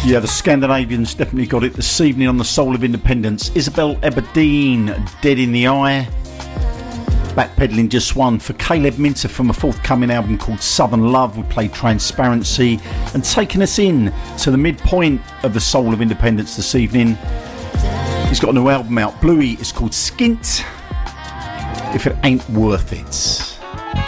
Yeah, the Scandinavians definitely got it this evening on the Soul of Independence. Isabel Eberdeen, Dead in the Eye. Backpedaling just one for Caleb Minter from a forthcoming album called Southern Love. We played Transparency, and taking us in to the midpoint of the Soul of Independence this evening, he's got a new album out. Bluey is called Skint. If it ain't worth it.